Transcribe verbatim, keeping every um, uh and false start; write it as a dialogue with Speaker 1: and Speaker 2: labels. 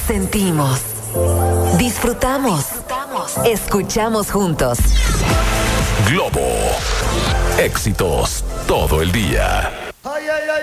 Speaker 1: sentimos, disfrutamos, escuchamos juntos.
Speaker 2: Globo. Éxitos todo el día.
Speaker 3: Ay, ay, ay,